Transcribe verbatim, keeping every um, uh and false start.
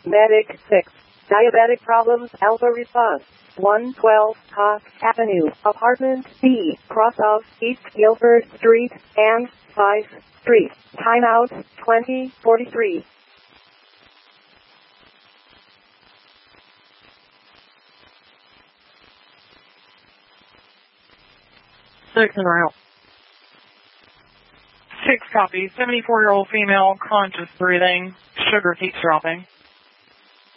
Medic six. Diabetic problems, Alpha response. one twelve Hawk Avenue, Apartment B, cross of East Guilford Street and five Street. Timeout twenty forty-three. Six in route. Six copy. seventy-four-year-old female, conscious breathing. Sugar keeps dropping.